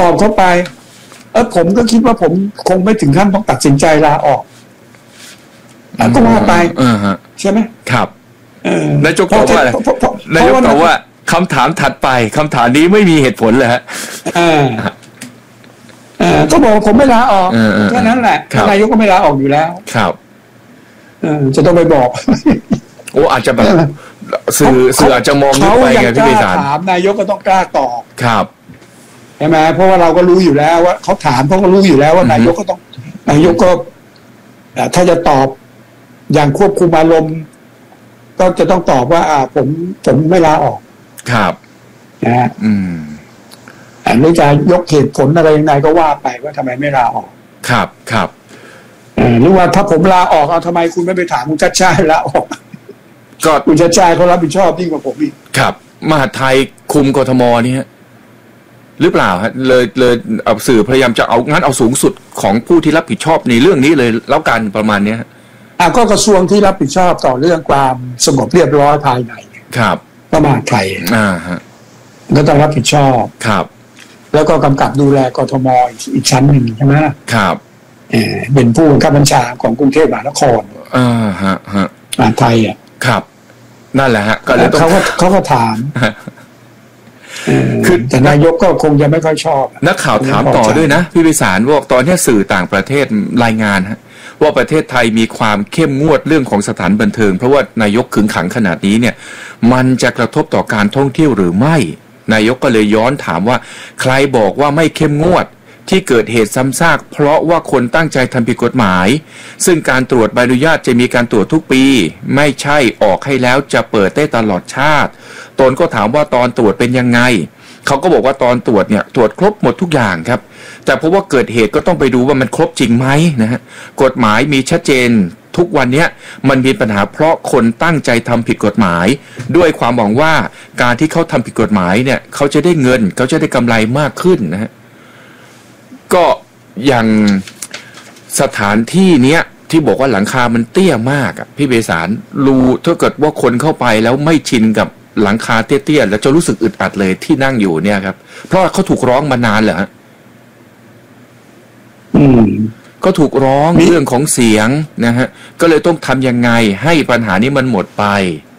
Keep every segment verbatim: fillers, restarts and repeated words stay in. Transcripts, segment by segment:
ตอบเข้าไปเออผมก็คิดว่าผมคงไม่ถึงขั้นต้องตัดสินใจลาออกก็ว่าไปใช่ไหมครับนายกตอบว่านายกตอบว่าคำถามถัดไปคำถามนี้ไม่มีเหตุผลเลยฮะก็บอกผมไม่ลาออกแค่นั้นแหละนายกก็ไม่ลาออกอยู่แล้วครับจะต้องไปบอกโอ้อาจจะแบบสื่อสื่ออาจจะมองไปไงพี่พิสารถามนายกก็ต้องกล้าตอบครับใช่ไหมเพราะว่าเราก็รู้อยู่แล้วว่าเขาถามเขาก็รู้อยู่แล้วว่านายกก็ต้องนายกก็ถ้าจะตอบอย่างควบคุมอารมณ์ก็จะต้องตอบว่าอ่าผมผมไม่ลาออกครับนะฮะอืมอันนี้จะยกเหตุผลอะไรยังไงก็ว่าไปว่าทำไมไม่ลาออกครับครับหรือว่าถ้าผมลาออกเอาทำไมคุณไม่ไปถามคุณชัดชาติลาออกก็คุณชัดชาติเขารับผิดชอบยิ่งกว่าผมอีกครับมหาดไทยคุมกทมนี่ฮะหรือเปล่าฮะเลยเลยเอาสื่อพยายามจะเอางั้นเอาสูงสุดของผู้ที่รับผิดชอบในเรื่องนี้เลยแล้วกันประมาณนี้อ่ะก็กระทรวงที่รับผิดชอบต่อเรื่องความสงบเรียบร้อยภายในครับก็มหาดไทยอ่าฮะก็ต้องรับผิดชอบครับแล้วก็กำกับดูแลกทมอีกชั้นหนึ่งใช่ไหมครับเออเป็นผู้บังคับบัญชาของกรุงเทพมหานครอ่าฮะฮะมหาดไทยอ่ะครับนั่นแหละฮะก็เลยเขาก็เขาก็ถามคือแต่นายกก็คงจะไม่ค่อยชอบนักข่าวถามต่อด้วยนะพี่วิสารว่าตอนนี้สื่อต่างประเทศรายงานฮะว่าประเทศไทยมีความเข้มงวดเรื่องของสถานบันเทิงเพราะว่านายกขึงขังขนาดนี้เนี่ยมันจะกระทบต่อการท่องเที่ยวหรือไม่นายกก็เลยย้อนถามว่าใครบอกว่าไม่เข้มงวดที่เกิดเหตุซ้ำซากเพราะว่าคนตั้งใจทำผิดกฎหมายซึ่งการตรวจใบอนุญาตจะมีการตรวจทุกปีไม่ใช่ออกให้แล้วจะเปิดได้ตลอดชาติตนก็ถามว่าตอนตรวจเป็นยังไงเขาก็บอกว่าตอนตรวจเนี่ยตรวจครบหมดทุกอย่างครับแต่เพราะว่าเกิดเหตุก็ต้องไปดูว่ามันครบจริงไหมนะฮะกฎหมายมีชัดเจนทุกวันนี้มันมีปัญหาเพราะคนตั้งใจทำผิดกฎหมายด้วยความหวังว่าการที่เขาทำผิดกฎหมายเนี่ยเขาจะได้เงินเขาจะได้กำไรมากขึ้นนะฮะก็อย่างสถานที่เนี้ยที่บอกว่าหลังคามันเตี้ยมากอ่ะพี่เบสารรูถ้าเกิดว่าคนเข้าไปแล้วไม่ชินกับหลังคาเตี้ยๆแล้วจะรู้สึกอึดอัดเลยที่นั่งอยู่เนี่ยครับเพราะเขาถูกร้องมานานเหรอฮะอืมก็ถูกร้องเรื่องของเสียงนะฮะก็เลยต้องทำยังไงให้ปัญหานี้มันหมดไป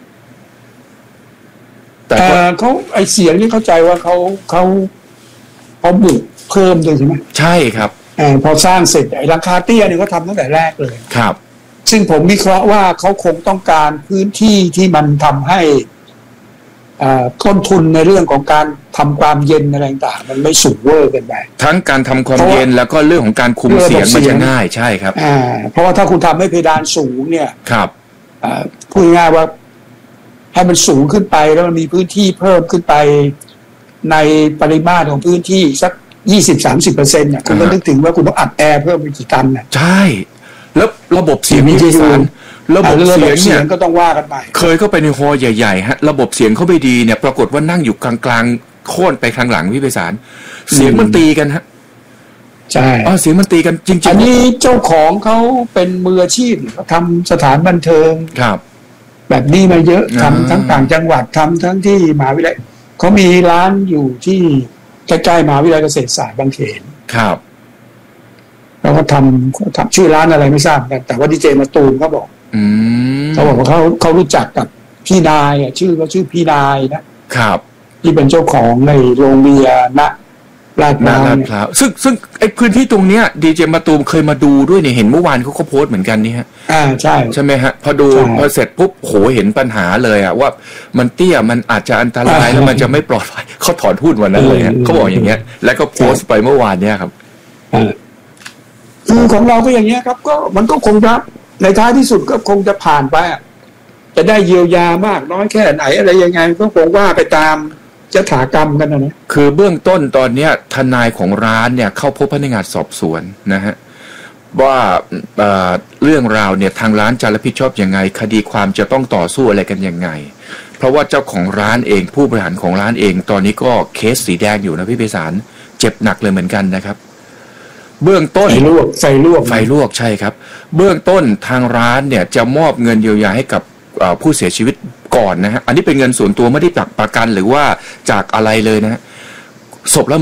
แต่เขาไอเสียงนี่เข้าใจว่าเขาเขาเขาบุกเพิ่มด้วยใช่ไหมใช่ครับอ่าพอสร้างเสร็จไอ้ราคาเตี้ยเนี่ยเขาทำตั้งแต่แรกเลยครับซึ่งผมวิเคราะห์ว่าเขาคงต้องการพื้นที่ที่มันทำให้อ่าต้นทุนในเรื่องของการทำความเย็นอะไรต่างมันไม่สูงเวอร์เกินไปทั้งการทำความเย็นแล้วก็เรื่องของการคุมเสียงมันจะง่ายใช่ครับอ่าเพราะว่าถ้าคุณทำให้เพดานสูงเนี่ยครับอ่าพูดง่ายว่าให้มันสูงขึ้นไปแล้วมันมีพื้นที่เพิ่มขึ้นไปในปริมาตรของพื้นที่สักยี่สิบสามสิบเปอร์เซ็นต์เนี่ยคุณก็นึกถึงว่าคุณต้องอัดแอร์เพิ่มไปกี่ตันเนี่ยใช่แล้วระบบเสียงที่สารระบบเสียงเนี่ยก็ต้องว่ากันไปเคยเข้าไปในฮอลล์ใหญ่ๆฮะระบบเสียงเขาไม่ดีเนี่ยปรากฏว่านั่งอยู่กลางๆโค่นไปข้างหลังพี่ไพศาลเสียงมันตีกันฮะใช่อ๋อเสียงมันตีกันจริงๆอันนี้เจ้าของเขาเป็นมืออาชีพเขาทำสถานบันเทิงครับแบบนี้มาเยอะทำทั้งต่างจังหวัดทำทั้งที่มหาวิทยาลัยเขามีร้านอยู่ที่ใกล้ๆมหาวิทยาลัยเกษตรศาสตร์บางเขนครับแล้วก็ทำเขาทำชื่อร้านอะไรไม่ทราบกันแต่ว่าดีเจมาตูมเขาบอกเขาบอกว่าเขาเขารู้จักกับพี่นายอ่ะชื่อเขาชื่อพี่นายนะครับที่เป็นเจ้าของในโรงเบียร์ณลาดพร้าวซึ่งซึ่งไอ้พื้นที่ตรงเนี้ยดีเจมาตูมเคยมาดูด้วยเนี่ยเห็นเมื่อวานเขาก็โพสต์เหมือนกันนี่ฮะอ่าใช่ใช่ไหมฮะพอดูพอเสร็จปุ๊บโหเห็นปัญหาเลยอ่ะว่ามันเตี้ยมันอาจจะอันตรายแล้วมันจะไม่ปลอดภัยเขาถอนพูดวันนั้นเลยฮะเขาบอกอย่างเงี้ยแล้วก็โพสต์ไปเมื่อวานเนี้ยครับคือของเราก็อย่างเงี้ยครับก็มันก็คงจะในท้ายที่สุดก็คงจะผ่านไปจะได้เยียวยามากน้อยแค่ไหนอะไรยังไงก็คงว่าไปตามยถากรรมกันนะคือเบื้องต้นตอนเนี้ยทนายของร้านเนี่ยเข้าพบพนักงานสอบสวนนะฮะว่าเอ่อเรื่องราวเนี่ยทางร้านจะรับผิดชอบยังไงคดีความจะต้องต่อสู้อะไรกันยังไงเพราะว่าเจ้าของร้านเองผู้บริหารของร้านเองตอนนี้ก็เคสสีแดงอยู่นะพี่ไพศาลเจ็บหนักเลยเหมือนกันนะครับเบื้องต้นไฟลวกไฟลวกไฟลวกใช่ครับเบื้องต้นทางร้านเนี่ยจะมอบเงินเยียวยาให้กับผู้เสียชีวิตก่อนนะฮะอันนี้เป็นเงินส่วนตัวไม่ได้จากประกันหรือว่าจากอะไรเลยนะฮะศพแล้ว